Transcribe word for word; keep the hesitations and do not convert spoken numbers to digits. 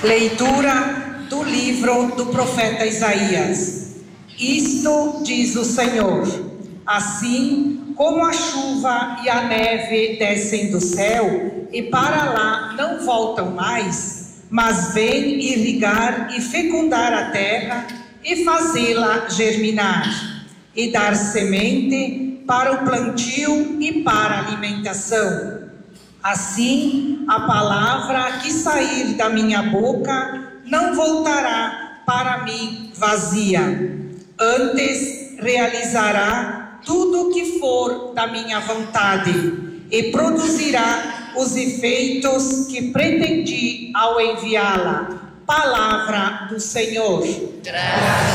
Leitura do livro do profeta Isaías. Isto diz o Senhor: assim como a chuva e a neve descem do céu e para lá não voltam mais, mas vêm irrigar e fecundar a terra e fazê-la germinar, e dar semente para o plantio e para a alimentação. Assim, a palavra que sair da minha boca não voltará para mim vazia. Antes realizará tudo o que for da minha vontade e produzirá os efeitos que pretendi ao enviá-la. Palavra do Senhor. Graças